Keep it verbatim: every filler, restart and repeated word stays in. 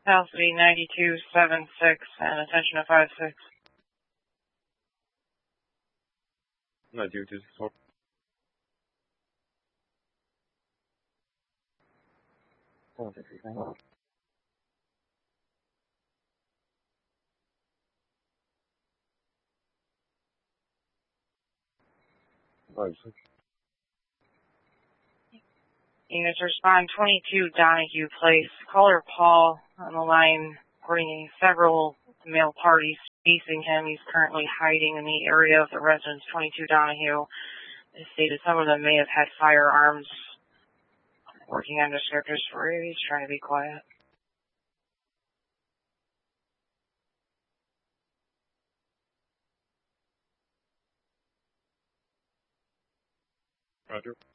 Southsea ninety-two seven six and attention to five six. ninety-two two six four. Oh, that's everything. five six. Units respond twenty-two Donahue Place. Caller Paul on the line bringing several male parties chasing him. He's currently hiding in the area of the residence, twenty-two Donahue. They stated some of them may have had firearms. Working on descriptors for you. He's trying to be quiet. Roger.